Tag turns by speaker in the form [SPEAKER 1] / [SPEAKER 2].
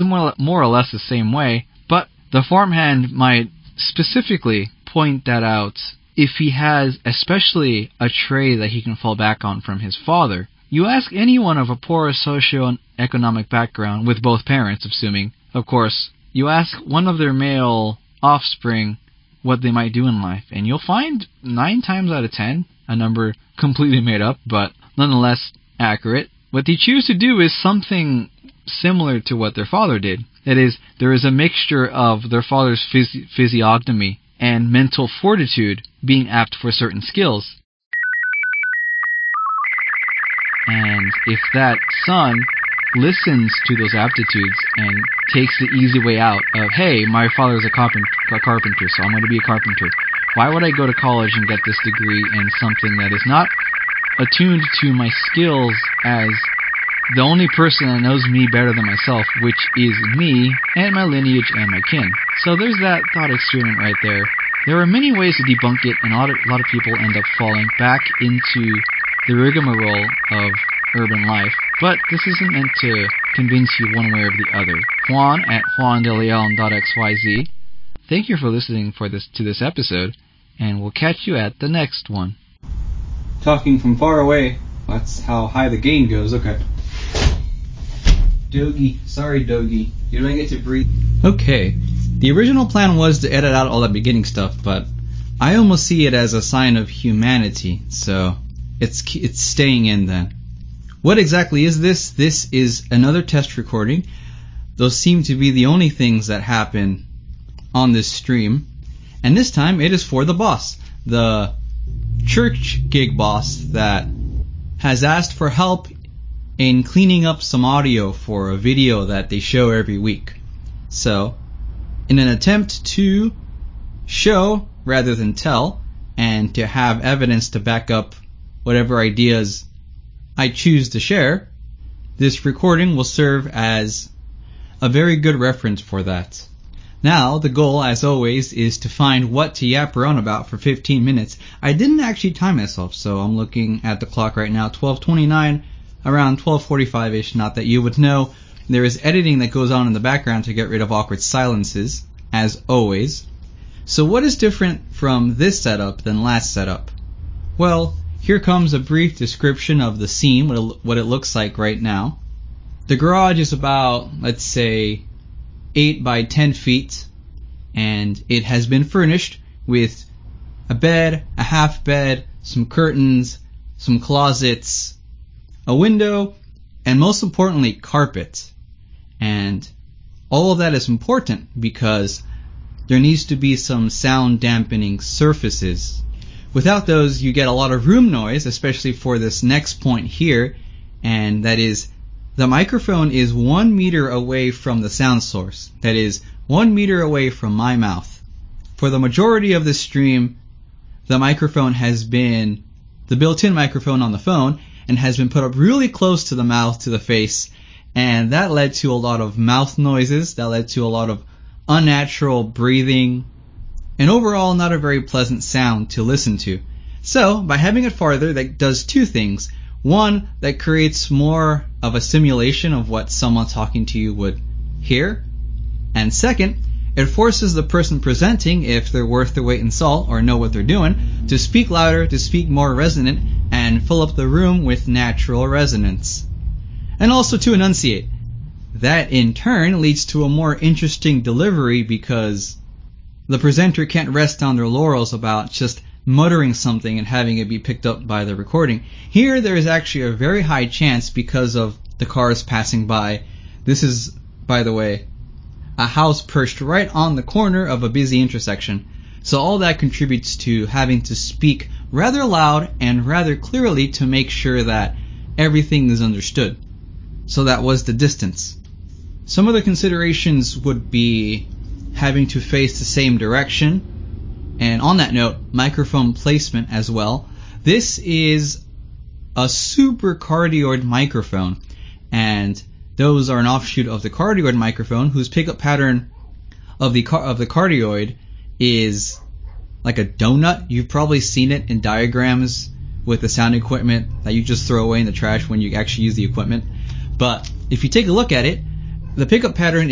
[SPEAKER 1] more or less the same way, but the farmhand might specifically point that out if he has especially a trait that he can fall back on from his father. You ask anyone of a poor socioeconomic background with both parents, assuming, of course, you ask one of their male offspring what they might do in life, and you'll find 9 times out of 10, a number completely made up, but nonetheless accurate, what they choose to do is something similar to what their father did. That is, there is a mixture of their father's physiognomy and mental fortitude being apt for certain skills. And if that son listens to those aptitudes and takes the easy way out of, hey, my father's a carpenter, so I'm going to be a carpenter. Why would I go to college and get this degree in something that is not attuned to my skills as the only person that knows me better than myself, which is me and my lineage and my kin? So there's that thought experiment right there. There are many ways to debunk it, and a lot of people end up falling back into the rigmarole of urban life, but this isn't meant to convince you one way or the other. Juan at juandeleon.xyz. Thank you for listening to this episode, and we'll catch you at the next one.
[SPEAKER 2] Talking from far away, that's how high the gain goes. Okay. Dogie. Sorry, Dogie. You don't get to breathe. Okay. The original plan was to edit out all that beginning stuff, but I almost see it as a sign of humanity, so it's staying in then. What exactly is this? This is another test recording. Those seem to be the only things that happen on this stream. And this time it is for the boss, the church gig boss that has asked for help in cleaning up some audio for a video that they show every week. So, in an attempt to show rather than tell, and to have evidence to back up whatever ideas I choose to share, this recording will serve as a very good reference for that. Now, the goal, as always, is to find what to yap around about for 15 minutes. I didn't actually time myself, so I'm looking at the clock right now, 12:29, around 12:45-ish, not that you would know. There is editing that goes on in the background to get rid of awkward silences, as always. So what is different from this setup than last setup? Well, here comes a brief description of the scene, what it looks like right now. The garage is about, let's say, 8 by 10 feet, and it has been furnished with a bed, a half bed, some curtains, some closets, a window, and most importantly, carpet. And all of that is important because there needs to be some sound dampening surfaces. Without those, you get a lot of room noise, especially for this next point here, and that is the microphone is 1 meter away from the sound source. That is 1 meter away from my mouth. For the majority of this stream, the microphone has been the built-in microphone on the phone and has been put up really close to the mouth, to the face, and that led to a lot of mouth noises, that led to a lot of unnatural breathing, and overall not a very pleasant sound to listen to. So, by having it farther, that does 2 things. One, that creates more of a simulation of what someone talking to you would hear. And second, it forces the person presenting, if they're worth their weight in salt or know what they're doing, to speak louder, to speak more resonant, and fill up the room with natural resonance. And also to enunciate. That in turn leads to a more interesting delivery because the presenter can't rest on their laurels about just muttering something and having it be picked up by the recording. Here there is actually a very high chance because of the cars passing by. This is, by the way, a house perched right on the corner of a busy intersection. So all that contributes to having to speak rather loud and rather clearly to make sure that everything is understood. So that was the distance. Some of the considerations would be having to face the same direction. And on that note, microphone placement as well. This is a supercardioid microphone, and those are an offshoot of the cardioid microphone, whose pickup pattern of the cardioid is like a donut. You've probably seen it in diagrams with the sound equipment that you just throw away in the trash when you actually use the equipment. But if you take a look at it, the pickup pattern